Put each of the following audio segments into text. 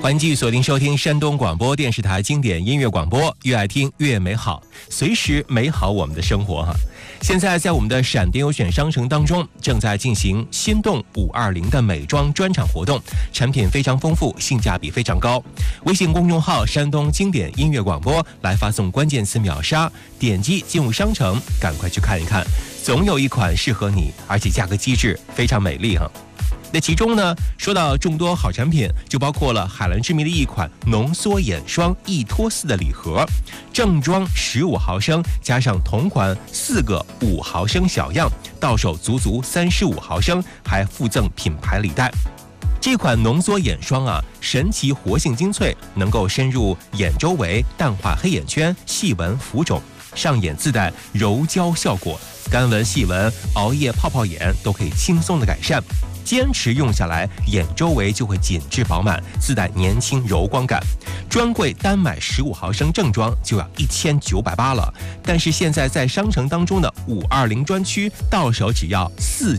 欢迎继续锁定收听山东广播电视台经典音乐广播，越爱听越美好，随时美好我们的生活哈。现在在我们的闪电优选商城当中，正在进行心动520的美妆专场活动，产品非常丰富，性价比非常高。微信公众号山东经典音乐广播来发送关键词秒杀，点击进入商城，赶快去看一看，总有一款适合你，而且价格机制非常美丽哈。那其中呢，说到众多好产品，就包括了海蓝之谜的一款浓缩眼霜1脱4的礼盒，正装15毫升，加上同款4个5毫升小样，到手足35毫升，还附赠品牌礼袋。这款浓缩眼霜啊，神奇活性精粹，能够深入眼周围，淡化黑眼圈、细纹、浮肿，上眼自带柔焦效果，干纹、细纹、熬夜、泡泡眼都可以轻松的改善。坚持用下来，眼周围就会紧致饱满，自带年轻柔光感。专柜单买15毫升正装就要1980了，但是现在在商城当中的520专区到手只要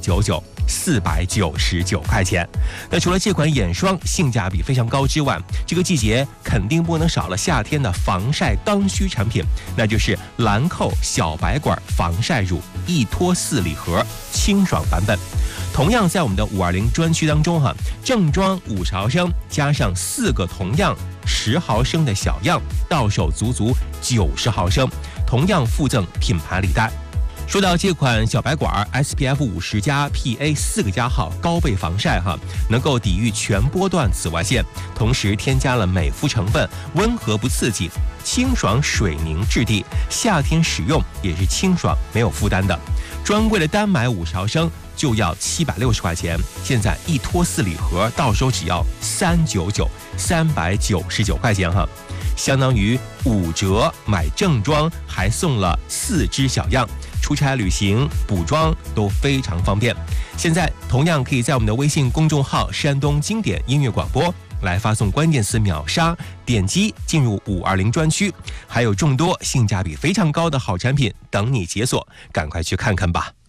499块钱。那除了这款眼霜性价比非常高之外，这个季节肯定不能少了夏天的防晒刚需产品，那就是兰蔻小白管防晒乳1脱4礼盒清爽版本。同样在我们的520专区当中哈，正装50毫升加上4个同样10毫升的小样，到手足90毫升，同样附赠品牌礼袋。说到这款小白管 SPF 50+PA 4个加号高倍防晒哈，能够抵御全波段紫外线，同时添加了美肤成分，温和不刺激，清爽水凝质地，夏天使用也是清爽没有负担的。专柜的单买50毫升就要760块钱，现在1脱4礼盒到手只要399块钱哈，相当于5折，买正装还送了4支小样，出差旅行补妆都非常方便。现在同样可以在我们的微信公众号山东经典音乐广播来发送关键词秒杀，点击进入520专区，还有众多性价比非常高的好产品等你解锁，赶快去看看吧。